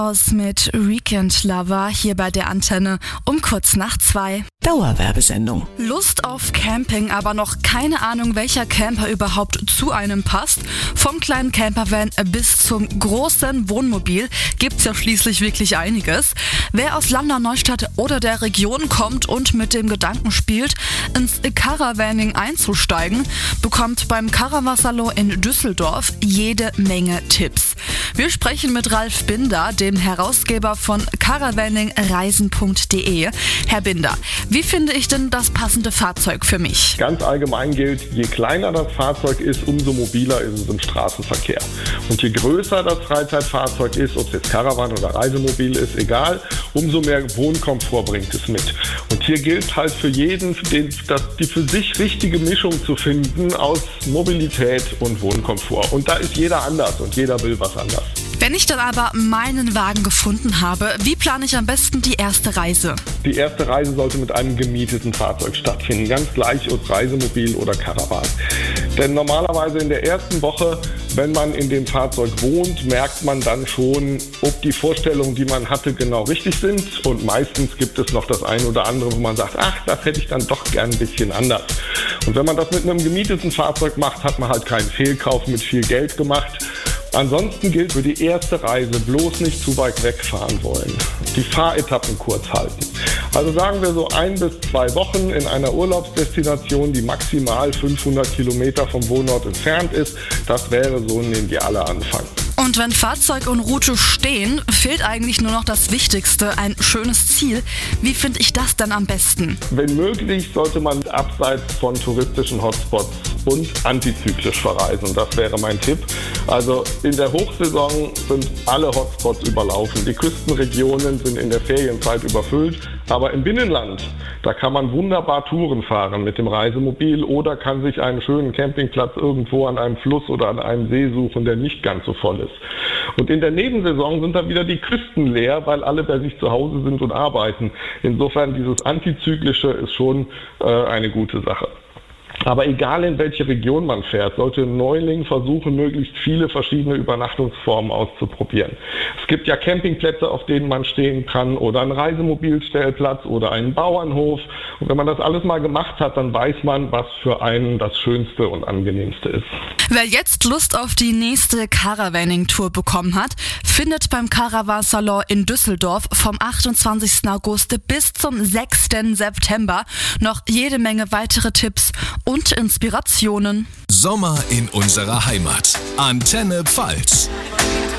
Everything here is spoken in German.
Aus mit Weekend Lover hier bei der Antenne um kurz nach 2. Dauerwerbesendung. Lust auf Camping, aber noch keine Ahnung, welcher Camper überhaupt zu einem passt? Vom kleinen Campervan bis zum großen Wohnmobil gibt's ja schließlich wirklich einiges. Wer aus Landau, Neustadt oder der Region kommt und mit dem Gedanken spielt, ins Caravaning einzusteigen, bekommt beim Caravan-Salon in Düsseldorf jede Menge Tipps. Wir sprechen mit Ralf Binder, dem Herausgeber von caravaningreisen.de. Herr Binder, wie finde ich denn das passende Fahrzeug für mich? Ganz allgemein gilt, je kleiner das Fahrzeug ist, umso mobiler ist es im Straßenverkehr. Und je größer das Freizeitfahrzeug ist, ob es jetzt Caravan oder Reisemobil ist, egal, umso mehr Wohnkomfort bringt es mit. Und hier gilt halt für jeden, die für sich richtige Mischung zu finden aus Mobilität und Wohnkomfort. Und da ist jeder anders und jeder will was anders. Wenn ich dann aber meinen Wagen gefunden habe, wie plane ich am besten die erste Reise? Die erste Reise sollte mit einem gemieteten Fahrzeug stattfinden, ganz gleich ob Reisemobil oder Caravan. Denn normalerweise in der ersten Woche, wenn man in dem Fahrzeug wohnt, merkt man dann schon, ob die Vorstellungen, die man hatte, genau richtig sind. Und meistens gibt es noch das eine oder andere, wo man sagt, ach, das hätte ich dann doch gern ein bisschen anders. Und wenn man das mit einem gemieteten Fahrzeug macht, hat man halt keinen Fehlkauf mit viel Geld gemacht. Ansonsten gilt für die erste Reise bloß nicht zu weit wegfahren wollen. Die Fahretappen kurz halten. Also sagen wir so 1 bis 2 Wochen in einer Urlaubsdestination, die maximal 500 Kilometer vom Wohnort entfernt ist. Das wäre so ein idealer Anfang. Und wenn Fahrzeug und Route stehen, fehlt eigentlich nur noch das Wichtigste, ein schönes Ziel. Wie finde ich das dann am besten? Wenn möglich, sollte man abseits von touristischen Hotspots und antizyklisch verreisen. Das wäre mein Tipp. Also in der Hochsaison sind alle Hotspots überlaufen. Die Küstenregionen sind in der Ferienzeit überfüllt. Aber im Binnenland, da kann man wunderbar Touren fahren mit dem Reisemobil oder kann sich einen schönen Campingplatz irgendwo an einem Fluss oder an einem See suchen, der nicht ganz so voll ist. Und in der Nebensaison sind dann wieder die Küsten leer, weil alle bei sich zu Hause sind und arbeiten. Insofern dieses Antizyklische ist schon eine gute Sache. Aber egal in welche Region man fährt, sollte ein Neuling versuchen, möglichst viele verschiedene Übernachtungsformen auszuprobieren. Es gibt ja Campingplätze, auf denen man stehen kann oder einen Reisemobilstellplatz oder einen Bauernhof. Und wenn man das alles mal gemacht hat, dann weiß man, was für einen das Schönste und Angenehmste ist. Wer jetzt Lust auf die nächste Caravaning-Tour bekommen hat, findet beim Caravan-Salon in Düsseldorf vom 28. August bis zum 6. September noch jede Menge weitere Tipps und Inspirationen. Sommer in unserer Heimat. Antenne Pfalz.